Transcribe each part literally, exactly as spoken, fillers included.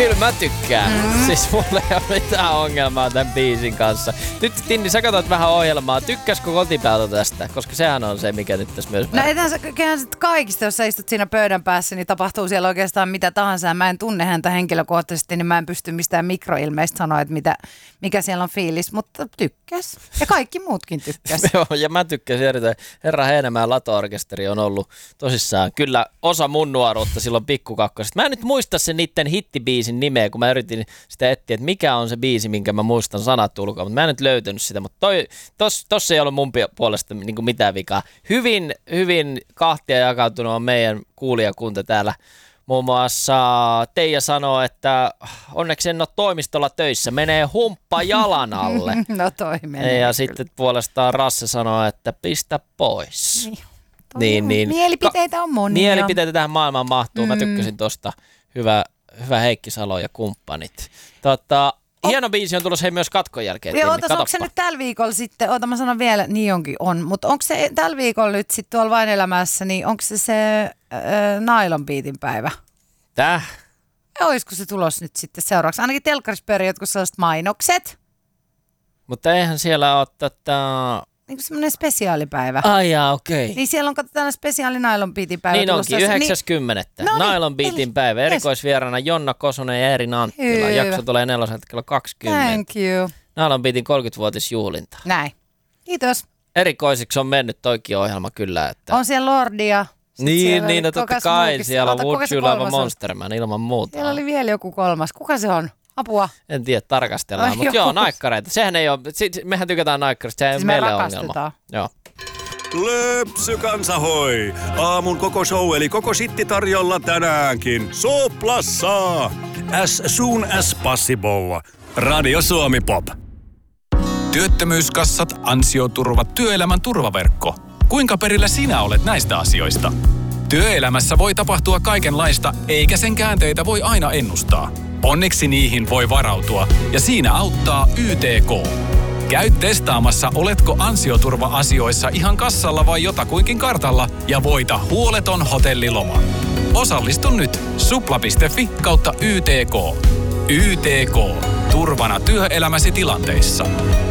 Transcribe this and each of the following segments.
Kyllä mä tykkään. Mm. Siis mulla ei ole mitään ongelmaa tämän biisin kanssa. Nyt Tinni, sä katsot vähän ohjelmaa. Tykkäskö kotipäältä tästä? Koska sehän on se, mikä nyt tässä myös... No ethän sä kaikista, jos sä istut siinä pöydän päässä, niin tapahtuu siellä oikeastaan mitä tahansa. Mä en tunne häntä henkilökohtaisesti, niin mä en pysty mistään mikroilmeistä sanoa, että mitä, mikä siellä on fiilis. Mutta tykkäs. Ja kaikki muutkin tykkäs. Joo, ja mä tykkäsin erittäin. Herra Heinämäen Lato-orkesteri on ollut tosissaan kyllä osa mun nuoruutta silloin pikkukakkosesta. Mä en nyt muista sen niiden hittibiisin nimeä, kun mä yritin sitä etsiä, että mikä on se biisi, minkä mä muistan sanat ulkoa, mutta mä en nyt löytänyt sitä, mutta toi, tos, tossa ei ollut mun puolesta niin kuin mitään vikaa. Hyvin, hyvin kahtia jakautunut on meidän kuulijakunta täällä. Muun muassa Teija sanoo, että onneksi en ole toimistolla töissä, menee humppa jalan alle. No toi menee. Ja sitten puolestaan Rasse sanoo, että pistä pois. Niin. Niin, niin. Mielipiteitä on monia. Mielipiteitä tähän maailmaan mahtuu. Mm. Mä tykkäsin tosta. Hyvä, hyvä Heikki Salo ja kumppanit. Tota, oh. Hieno biisi on tulossa hei myös katkon jälkeen. Joo, otas, onko se nyt tällä viikolla sitten, oota mä sanon vielä, niin onkin on, mutta onko se tällä viikolla nyt sitten tuolla Vain elämässä, niin onko se se äh, Nylon Beatin päivä? Täh? Ja olisiko se tulos nyt sitten seuraavaksi? Ainakin telkkarissa pyörii jotkut sellaiset mainokset. Mutta eihän siellä ole tätä... Niin kuin semmoinen spesiaalipäivä. Ai jaa, okei. Okay. Niin siellä on katsotaan spesiaali Nylon Beatin päivä. Niin onkin, yhdeksäs kymmenettä Niin, Nylon Beatin eli, päivä. Erikoisvieraana Jonna Kosonen ja Eeri Nanttila. Hyvä. Jakso tulee neloselta kello kaksikymmentä Thank you. Nylon Beatin kolmekymmenvuotisjuhlinta. Näin. Kiitos. Erikoisiksi on mennyt toikin ohjelma kyllä. Että... On siellä Lordia. Niin, niin, no totta kai. Siellä on Would You Love a Monster Man ilman muuta. Siellä oli vielä joku kolmas. Kuka se on? Apua. En tiedä, tarkastellaan. Mutta joo, naikkareita. Sehän ei ole, mehän tykätään naikkarista, sehän siis ei meille ongelma. Joo. Löpsykansa hoi! Aamun koko show eli koko sitti tarjolla tänäänkin. Soplassa! As soon as possible. Radio Suomi Pop. Työttömyyskassat, ansioturvat, työelämän turvaverkko. Kuinka perillä sinä olet näistä asioista? Työelämässä voi tapahtua kaikenlaista, eikä sen käänteitä voi aina ennustaa. Onneksi niihin voi varautua, ja siinä auttaa Y T K. Käy testaamassa, oletko ansioturva-asioissa ihan kassalla vai jotakuinkin kartalla, ja voita huoleton hotelliloma. Osallistu nyt supla piste fi kautta Y T K. Y T K. Turvana työelämäsi tilanteissa.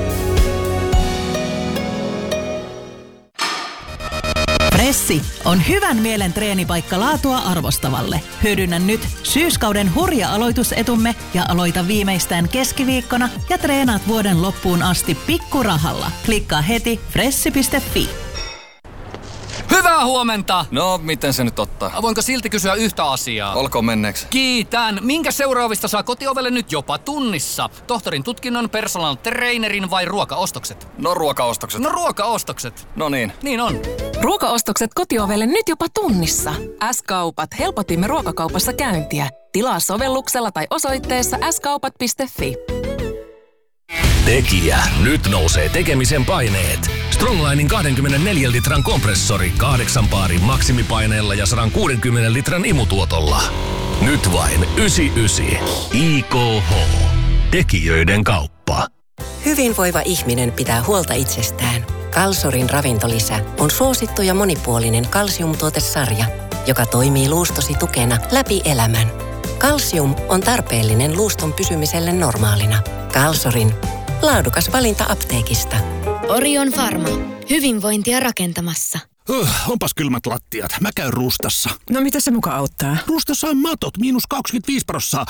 Pressi on hyvän mielen treenipaikka laatua arvostavalle. Hyödynnä nyt syyskauden hurja aloitusetumme ja aloita viimeistään keskiviikkona ja treenaat vuoden loppuun asti pikkurahalla. Klikkaa heti pressi piste fi. Hyvää huomenta! No, miten se nyt ottaa? Voinko silti kysyä yhtä asiaa? Olkoon menneeksi. Kiitän! Minkä seuraavista saa kotiovelle nyt jopa tunnissa? Tohtorin tutkinnon, personal trainerin vai ruokaostokset? No ruokaostokset. No ruokaostokset. No niin. Niin on. Ruokaostokset kotiovelle nyt jopa tunnissa. S-kaupat. Helpotimme ruokakaupassa käyntiä. Tilaa sovelluksella tai osoitteessa s kaupat piste fi. Tekijä. Nyt nousee tekemisen paineet. Stronglinin kaksikymmentäneljä litran kompressori kahdeksan paarin maksimipaineella ja sata kuusikymmentä litran imutuotolla. Nyt vain yhdeksänkymmentäyhdeksän. I K H. Tekijöiden kauppa. Hyvinvoiva ihminen pitää huolta itsestään. Kalsorin ravintolisä on suosittu ja monipuolinen kalsiumtuotesarja, joka toimii luustosi tukena läpi elämän. Kalsium on tarpeellinen luuston pysymiselle normaalina. Kalsorin. Laadukas valinta apteekista. Orion Pharma. Hyvinvointia rakentamassa. Öh, onpas kylmät lattiat. Mä käyn Rustassa. No mitä se muka auttaa? Rustassa on matot, miinus kaksikymmentäviisi prosenttia.